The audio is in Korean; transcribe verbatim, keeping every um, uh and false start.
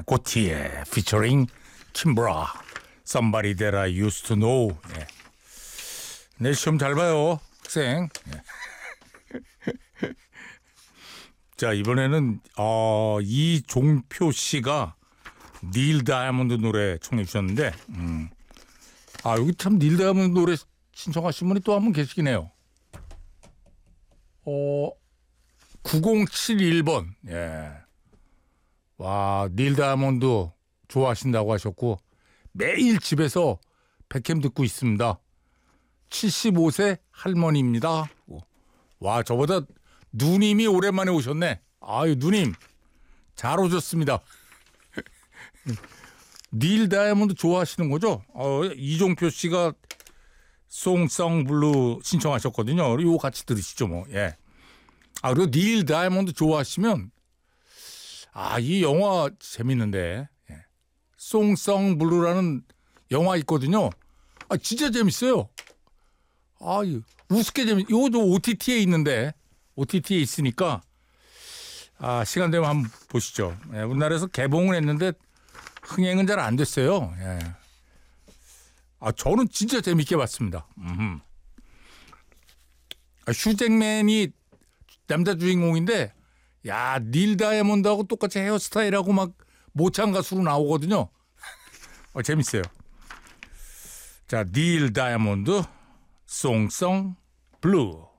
고티에 피처링 킴브라 Somebody That I Used to Know. 예. 내 시험 잘 봐요 학생. 예. 자 이번에는 어, 이종표 씨가 닐 다이아몬드 노래 청해 주셨는데 음. 아 여기 참 닐 다이아몬드 노래 신청하신 분이 또 한 분 계시긴 해요. 어, 구공칠일 번. 예. 와, 닐 다이아몬드 좋아하신다고 하셨고 매일 집에서 백캠 듣고 있습니다. 칠십오 세 할머니입니다. 와, 저보다 누님이 오랜만에 오셨네. 아유, 누님 잘 오셨습니다. 닐 다이아몬드 좋아하시는 거죠? 어, 이종표 씨가 송성 블루 신청하셨거든요. 이거 같이 들으시죠, 뭐. 예. 아, 그리고 닐 다이아몬드 좋아하시면 아, 이 영화 재밌는데. 예. 송성 블루라는 영화 있거든요. 아, 진짜 재밌어요. 아, 우습게 재밌. 이것도 오티티에 있는데. 오티티에 있으니까 아, 시간 되면 한번 보시죠. 예, 우리나라에서 개봉을 했는데 흥행은 잘 안 됐어요. 예. 아, 저는 진짜 재밌게 봤습니다. 음흠. 아, 휴잭맨이 남자 주인공인데, 야, 닐 다이아몬드하고 똑같이 헤어스타일하고 막 모창 가수로 나오거든요. 어, 재밌어요. 자, 닐 다이아몬드, 송성 블루.